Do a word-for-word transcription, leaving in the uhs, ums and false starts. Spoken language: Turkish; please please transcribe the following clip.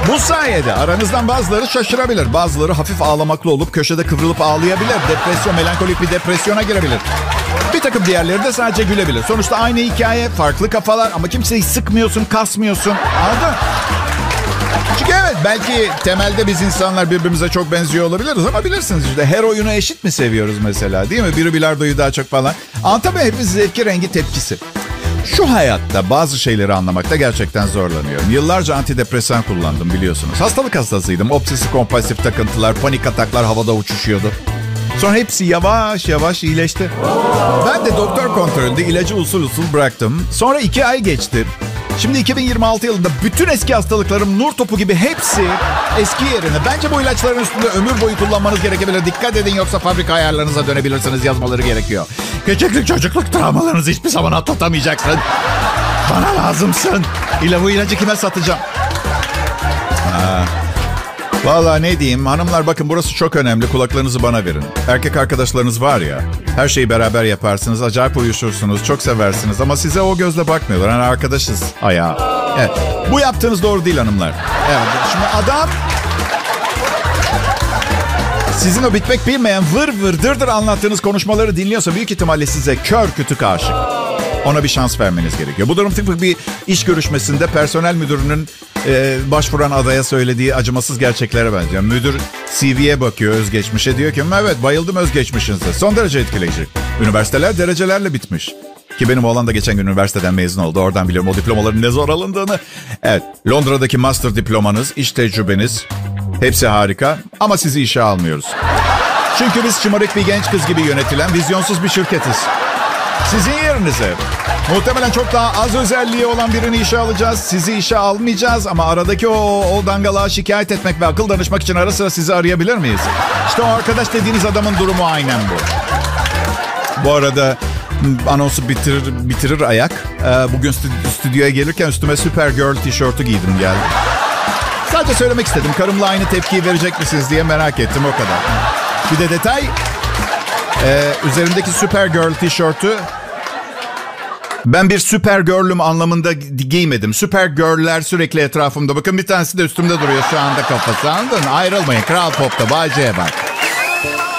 Bu sayede aranızdan bazıları şaşırabilir. Bazıları hafif ağlamaklı olup köşede kıvrılıp ağlayabilir. Depresyon, melankolik bir depresyona girebilir. Bir takım diğerleri de sadece gülebilir. Sonuçta aynı hikaye, farklı kafalar ama kimseyi sıkmıyorsun, kasmıyorsun. Anladın? Çünkü evet, belki temelde biz insanlar birbirimize çok benziyor olabiliriz ama bilirsiniz işte her oyunu eşit mi seviyoruz mesela, değil mi? Biri bilardoyu daha çok falan. Anlatabiliyor, hepimiz zevki, rengi, tepkisi. Şu hayatta bazı şeyleri anlamakta gerçekten zorlanıyorum. Yıllarca antidepresan kullandım biliyorsunuz. Hastalık hastasıydım. Obsesif kompulsif takıntılar, panik ataklar havada uçuşuyordu. Sonra hepsi yavaş yavaş iyileşti. Ben de doktor kontrolünde ilacı usul usul bıraktım. Sonra iki ay geçti. Şimdi iki bin yirmi altı yılında bütün eski hastalıklarım nur topu gibi hepsi eski yerine. Bence bu ilaçların üstünde ömür boyu kullanmanız gerekebilir. Dikkat edin yoksa fabrika ayarlarınıza dönebilirsiniz yazmaları gerekiyor. Küçüklük çocukluk travmalarınızı hiçbir zaman atlatamayacaksın. Bana lazımsın. İla bu ilacı kime satacağım? Ha. Vallahi ne diyeyim hanımlar, bakın burası çok önemli, kulaklarınızı bana verin. Erkek arkadaşlarınız var ya, her şeyi beraber yaparsınız, acayip uyuşursunuz, çok seversiniz ama size o gözle bakmıyorlar. Hani arkadaşız ayağı. Evet. Bu yaptığınız doğru değil hanımlar. Evet. Şimdi adam sizin o bitmek bilmeyen vır vır dırdır anlattığınız konuşmaları dinliyorsa büyük ihtimalle size kör kütük aşık. Ona bir şans vermeniz gerekiyor. Bu durum tıpkı bir iş görüşmesinde personel müdürünün e, başvuran adaya söylediği acımasız gerçeklere benziyor. Müdür C V'ye bakıyor, özgeçmişe, diyor ki evet bayıldım özgeçmişinize. Son derece etkileyici. Üniversiteler derecelerle bitmiş. Ki benim oğlan da geçen gün üniversiteden mezun oldu. Oradan biliyorum o diplomaların ne zor alındığını. Evet, Londra'daki master diplomanız, iş tecrübeniz hepsi harika ama sizi işe almıyoruz. Çünkü biz şımarık bir genç kız gibi yönetilen vizyonsuz bir şirketiz. Sizin yerinize muhtemelen çok daha az özelliği olan birini işe alacağız. Sizi işe almayacağız ama aradaki o, o dangalığa şikayet etmek ve akıl danışmak için ara sıra sizi arayabilir miyiz? İşte o arkadaş dediğiniz adamın durumu aynen bu. Bu arada anonsu bitirir, bitirir ayak. Ee, bugün stü- stüdyoya gelirken üstüme Supergirl tişörtü giydim geldim. Sadece söylemek istedim. Karımla aynı tepkiyi verecek misiniz diye merak ettim, o kadar. Bir de detay. Ee, üzerimdeki Supergirl tişörtü ben bir Supergirl'üm anlamında giymedim. Supergirl'ler sürekli etrafımda. Bakın bir tanesi de üstümde duruyor şu anda kafası. Anladın mı? Ayrılmayın. Kral Pop'ta Bay C'ye bak.